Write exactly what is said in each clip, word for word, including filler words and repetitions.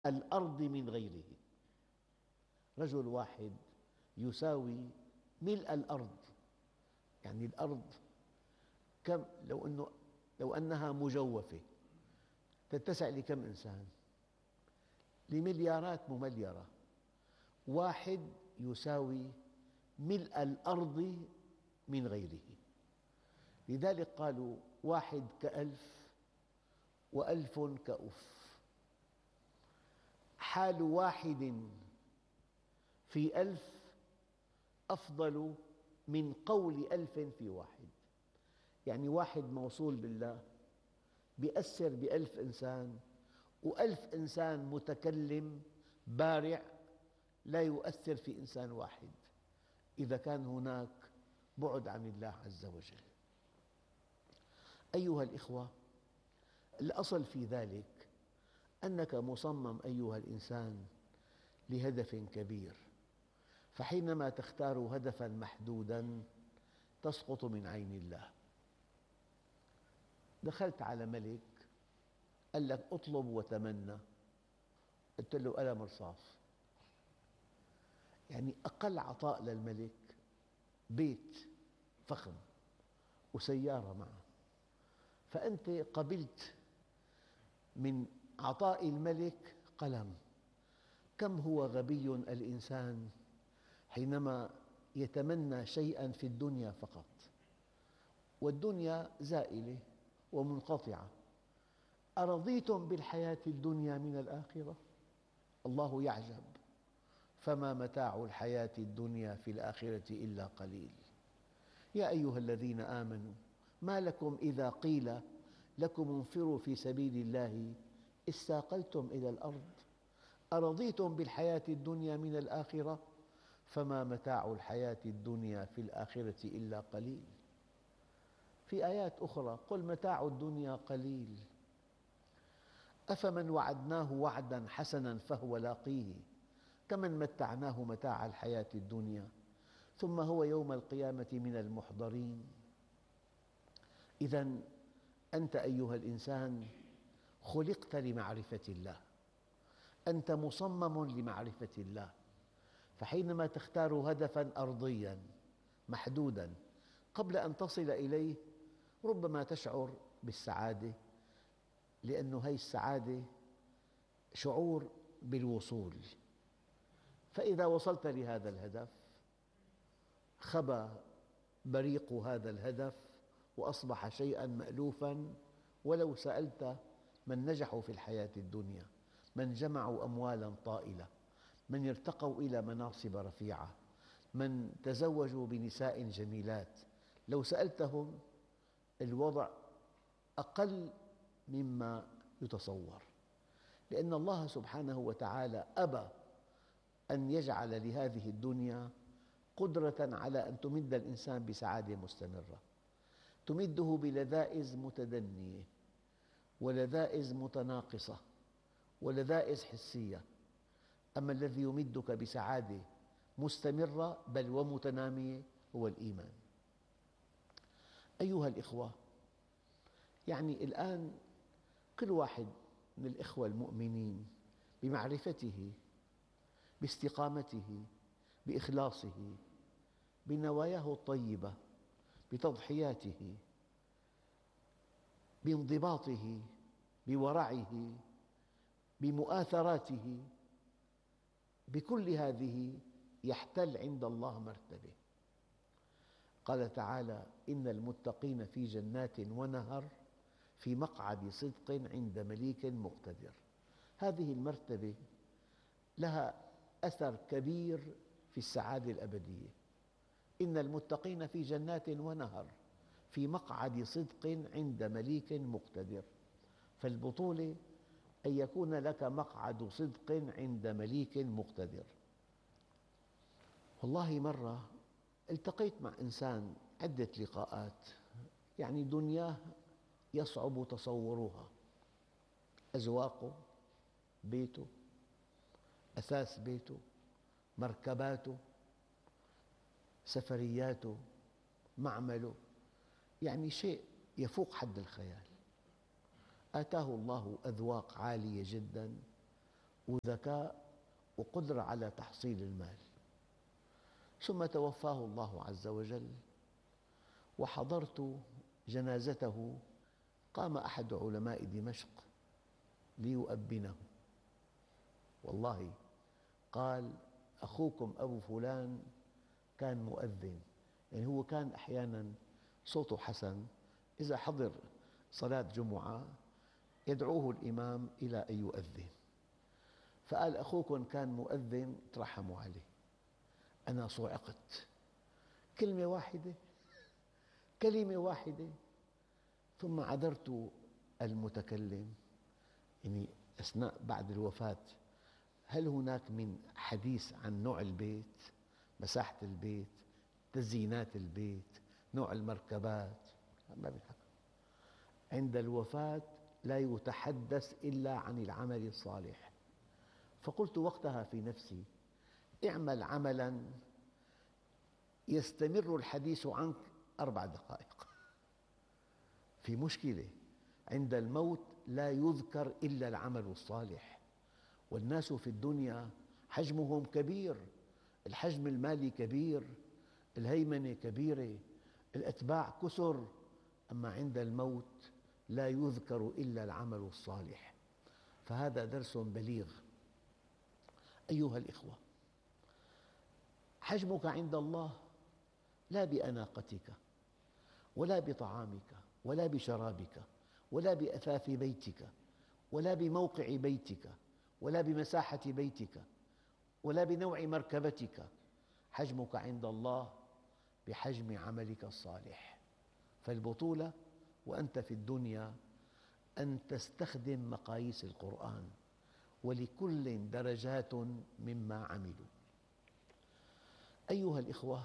الأرض من غيره. رجل واحد يساوي ملء الأرض. يعني الأرض كم لو أنه لو أنها مجوفة تتسع لكم إنسان؟ لمليارات ممليرة. واحد يساوي ملء الأرض من غيره. لذلك قالوا واحد كألف وألف كأف. حال واحد في ألف أفضل من قول ألف في واحد. يعني واحد موصول بالله يؤثر بألف إنسان، وألف إنسان متكلم بارع لا يؤثر في إنسان واحد إذا كان هناك بعد عن الله عز وجل. أيها الإخوة، الأصل في ذلك أنك مصمم أيها الإنسان لهدف كبير، فحينما تختار هدفاً محدوداً تسقط من عين الله. دخلت على ملك قال لك اطلب وتمنى، قلت له قلم رصاص. يعني أقل عطاء للملك بيت فخم وسيارة معه، فأنت قبلت من عطاء الملك قلم. كم هو غبي الإنسان حينما يتمنى شيئاً في الدنيا فقط، والدنيا زائلة ومنقطعة. أرضيتم بالحياة الدنيا من الآخرة؟ الله يعجب، فما متاع الحياة الدنيا في الآخرة إلا قليل. يا أيها الذين آمنوا ما لكم إذا قيل لكم انفروا في سبيل الله استاقلتم إلى الأرض؟ أرضيتم بالحياة الدنيا من الآخرة؟ فما متاع الحياة الدنيا في الآخرة إلا قليل. في آيات أخرى قل متاع الدنيا قليل أفمن وعدناه وعداً حسناً فهو لاقيه كمن متعناه متاع الحياة الدنيا ثم هو يوم القيامة من المحضرين. إذن أنت أيها الإنسان خلقت لمعرفة الله، أنت مصمم لمعرفة الله، فحينما تختار هدفاً أرضياً محدوداً قبل أن تصل إليه ربما تشعر بالسعادة، لأن هذه السعادة شعور بالوصول. فإذا وصلت لهذا الهدف خبى بريق هذا الهدف وأصبح شيئاً مألوفاً. ولو سألت من نجحوا في الحياة الدنيا، من جمعوا أموالاً طائلة، من ارتقوا إلى مناصب رفيعة، من تزوجوا بنساء جميلات، لو سألتهم الوضع أقل مما يتصور، لأن الله سبحانه وتعالى أبى أن يجعل لهذه الدنيا قدرة على أن تمد الإنسان بسعادة مستمرة، تمده بلذائذ متدنية ولذائذ متناقصة ولذائذ حسية. أما الذي يمدك بسعادة مستمرة بل ومتنامية هو الإيمان. أيها الإخوة، يعني الآن كل واحد من الإخوة المؤمنين بمعرفته، باستقامته، بإخلاصه، بنواياه الطيبة، بتضحياته، بانضباطه، بورعه، بمؤاثراته، بكل هذه يحتل عند الله مرتبة. قال تعالى إن المتقين في جنات ونهر في مقعد صدق عند مليك مقتدر. هذه المرتبة لها أثر كبير في السعادة الأبدية. إن المتقين في جنات ونهر في مقعد صدق عند مليك مقتدر. فالبطولة أن يكون لك مقعد صدق عند مليك مقتدر. والله مرة التقيت مع إنسان عدة لقاءات، يعني دنياه يصعب تصورها، أذواقه، بيته، أثاث بيته، مركباته، سفرياته، معمله، يعني شيء يفوق حد الخيال. آتاه الله أذواق عالية جداً وذكاء وقدرة على تحصيل المال. ثم توفاه الله عز وجل وحضرت جنازته. قام أحد علماء دمشق ليؤبنه، والله قال: أخوكم أبو فلان كان مؤذن، يعني هو كان أحياناً صوته حسن، إذا حضر صلاة جمعة يدعوه الإمام إلى أن يؤذن، فقال: أخوكم كان مؤذن، ترحموا عليه. أنا صعقت، كلمة واحدة كلمة واحدة. ثم عذرت المتكلم، يعني أثناء بعد الوفاة، هل هناك من حديث عن نوع البيت، مساحة البيت، تزيينات البيت، نوع المركبات؟ ما بيحكى. عند الوفاة لا يتحدث إلا عن العمل الصالح. فقلت وقتها في نفسي: اعمل عملاً يستمر الحديث عنك أربع دقائق. في مشكلة، عند الموت لا يذكر إلا العمل الصالح، والناس في الدنيا حجمهم كبير، الحجم المالي كبير، الهيمنة كبيرة، الأتباع كثر، أما عند الموت لا يذكر إلا العمل الصالح. فهذا درس بليغ. أيها الإخوة، حجمك عند الله لا بأناقتك ولا بطعامك ولا بشرابك ولا بأثاث بيتك ولا بموقع بيتك ولا بمساحة بيتك ولا بنوع مركبتك. حجمك عند الله بحجم عملك الصالح. فالبطولة وأنت في الدنيا أن تستخدم مقاييس القرآن، ولكل درجات مما عملوا. أيها الإخوة،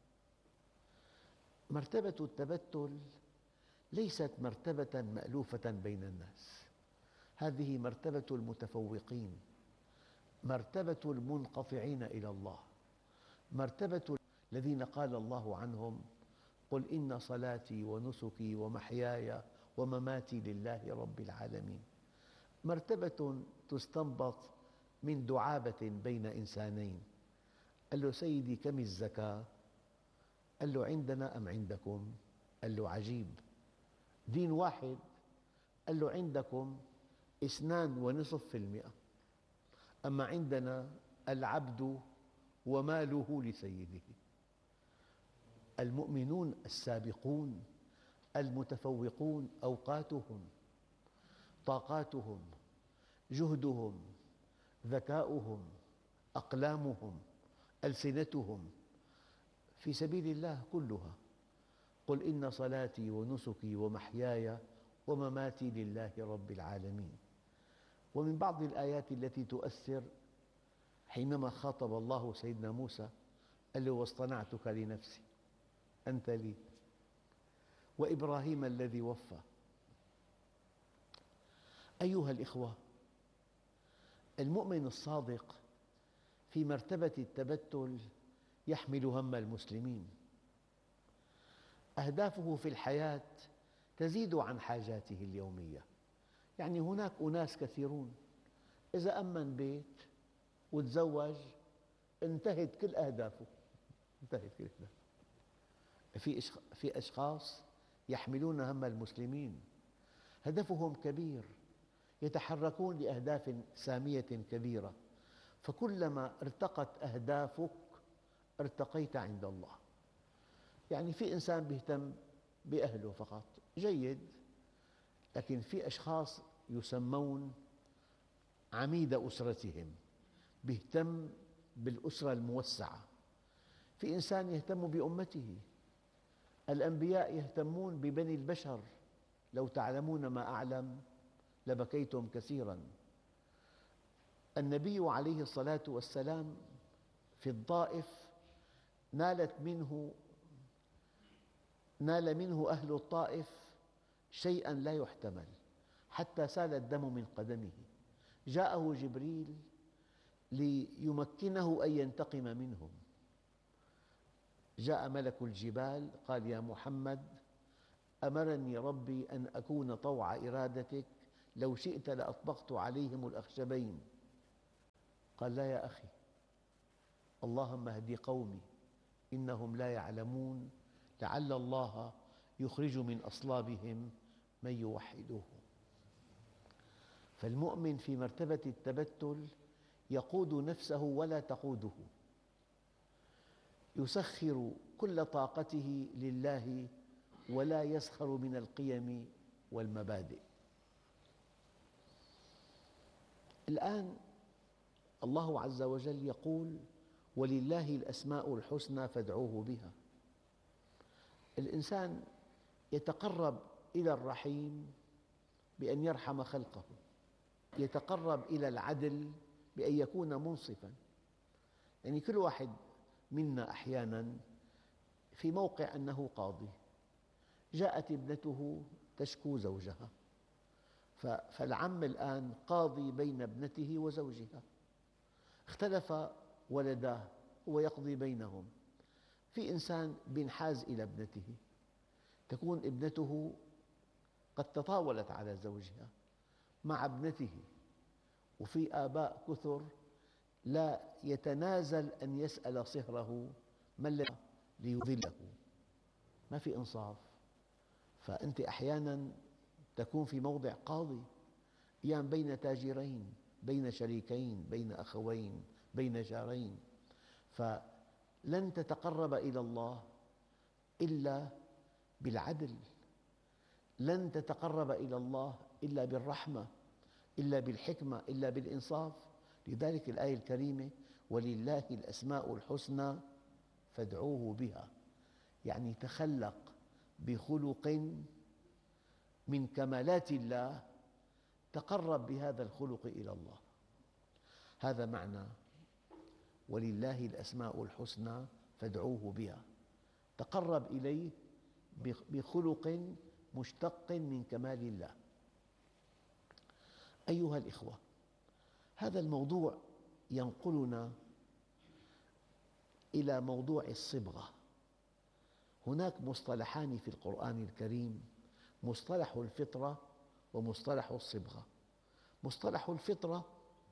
مرتبة التبتل ليست مرتبة مألوفة بين الناس، هذه مرتبة المتفوقين، مرتبة المنقطعين إلى الله، مرتبة الذين قال الله عنهم: قل إن صلاتي ونسكي ومحياي ومماتي لله رب العالمين. مرتبة تستنبط من دعابة بين إنسانين. قال له: سيدي كم الزكاة؟ قال له: عندنا أم عندكم؟ قال له: عجيب، دين واحد. قال له: عندكم اثنان ونصف في المئة، أما عندنا العبد وماله لسيده. المؤمنون السابقون المتفوقون أوقاتهم، طاقاتهم، جهدهم، ذكاؤهم، أقلامهم، ألسنتهم في سبيل الله كلها. قل إن صلاتي ونسكي ومحياي ومماتي لله رب العالمين. ومن بعض الآيات التي تؤثر حينما خاطب الله سيدنا موسى قال له: واصطنعتك لنفسي أنت لي. وإبراهيم الذي وفى. أيها الإخوة، المؤمن الصادق في مرتبة التبتل يحمل هم المسلمين، أهدافه في الحياة تزيد عن حاجاته اليومية. يعني هناك أناس كثيرون إذا أمن بيت وتزوج انتهت كل أهدافه، انتهت كل أهدافه. في أشخاص يحملون هم المسلمين، هدفهم كبير، يتحركون لأهداف سامية كبيرة، فكلما ارتقت أهدافك ارتقيت عند الله. يعني في إنسان يهتم بأهله فقط، جيد، لكن في أشخاص يسمون عميد أسرتهم، يهتم بالأسرة الموسعة. في إنسان يهتم بأمته. الأنبياء يهتمون ببني البشر. لو تعلمون ما أعلم لبكيتم كثيراً. النبي عليه الصلاة والسلام في الطائف نالت منه نال منه أهل الطائف شيئاً لا يحتمل، حتى سال الدم من قدمه. جاءه جبريل ليمكنه أن ينتقم منهم. جاء ملك الجبال قال: يا محمد، أمرني ربي أن أكون طوع إرادتك، لو شئت لأطبقت عليهم الأخشبين. قال لا يا أخي، اللهم اهد قومي إنهم لا يعلمون لعل الله يخرج من أصلابهم من يوحده. فالمؤمن في مرتبة التبتل يقود نفسه ولا تقوده، يسخر كل طاقته لله ولا يسخر من القيم والمبادئ. الآن الله عز وجل يقول: ولله الأسماء الحسنى فادعوه بها. الإنسان يتقرب إلى الرحيم بأن يرحم خلقه، يتقرب إلى العدل بأن يكون منصفاً. يعني كل واحد منا أحياناً في موقع أنه قاضي، جاءت ابنته تشكو زوجها، فالعم الآن قاضي بين ابنته وزوجها، اختلف ولداه هو يقضي بينهم. في إنسان ينحاز إلى ابنته، تكون ابنته قد تطاولت على زوجها مع ابنته، وفي آباء كثر لا يتنازل أن يسأل صهره ما الذي ليذله. ما في إنصاف. فأنت أحياناً تكون في موضع قاضي، أحياناً بين تاجرين، بين شريكين، بين أخوين، بين جارين. فلن تتقرب إلى الله إلا بالعدل، لن تتقرب إلى الله إلا بالرحمة، إلا بالحكمة، إلا بالإنصاف. لذلك الآية الكريمة: ولله الأسماء الحسنى فادعوه بها، يعني تخلق بخلق من كمالات الله، تقرب بهذا الخلق إلى الله. هذا معنى ولله الأسماء الحسنى فادعوه بها، تقرب إليه بخلق مشتق من كمال الله. أيها الإخوة، هذا الموضوع ينقلنا إلى موضوع الصبغة. هناك مصطلحان في القرآن الكريم: مصطلح الفطرة ومصطلح الصبغة. مصطلح الفطرة: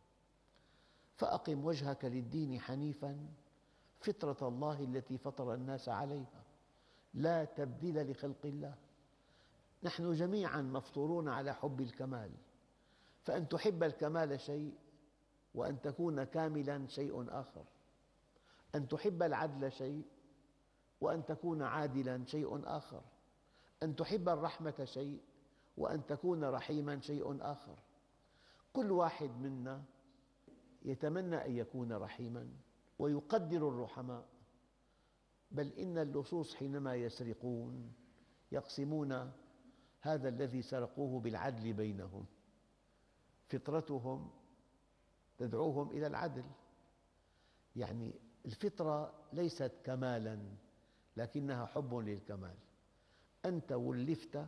فأقم وجهك للدين حنيفاً فطرة الله التي فطر الناس عليها لا تبديل لخلق الله. نحن جميعاً مفطورون على حب الكمال، فأن تحب الكمال شيء، وأن تكون كاملاً شيء آخر. أن تحب العدل شيء، وأن تكون عادلاً شيء آخر. أن تحب الرحمة شيء، وأن تكون رحيماً شيء آخر. كل واحد منا يتمنى أن يكون رحيماً ويقدر الرحماء، بل إن اللصوص حينما يسرقون يقسمون هذا الذي سرقوه بالعدل بينهم. فطرتهم تدعوهم إلى العدل. يعني الفطرة ليست كمالاً، لكنها حب للكمال. أنت ولفت،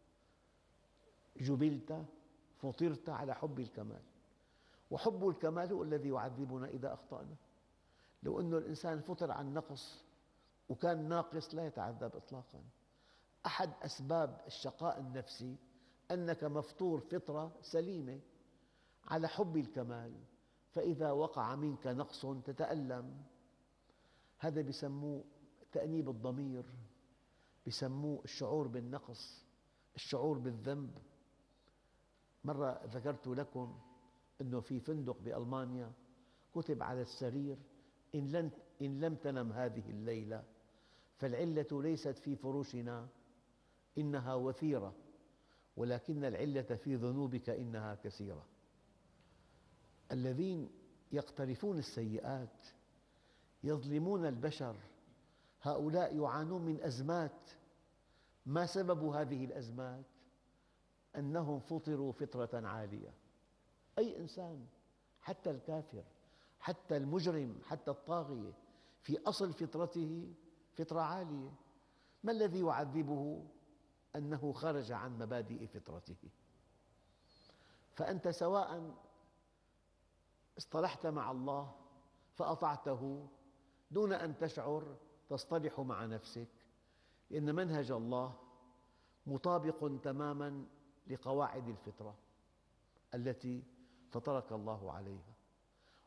جبلت، فطرت على حب الكمال، وحب الكمال هو الذي يعذبنا إذا أخطأنا. لو أن الإنسان فطر عن نقص وكان ناقص لا يتعذب إطلاقاً. أحد أسباب الشقاء النفسي أنك مفطور فطرة سليمة على حب الكمال، فإذا وقع منك نقص تتألم. هذا يسموه تأنيب الضمير، يسموه الشعور بالنقص، الشعور بالذنب. مرة ذكرت لكم أنه في فندق بألمانيا كتب على السرير: إن لم, إن لم تنم هذه الليلة فالعلة ليست في فروشنا إنها وثيرة، ولكن العلة في ذنوبك إنها كثيرة. الذين يقترفون السيئات يظلمون البشر، هؤلاء يعانون من أزمات. ما سبب هذه الأزمات؟ أنهم فطروا فطرة عالية. أي إنسان، حتى الكافر، حتى المجرم، حتى الطاغية، في أصل فطرته فطرة عالية. ما الذي يعذبه؟ أنه خرج عن مبادئ فطرته. فأنت سواء اصطلحت مع الله فأطعته دون أن تشعر تصطلح مع نفسك، لأن منهج الله مطابق تماماً لقواعد الفطرة التي فطرك الله عليها.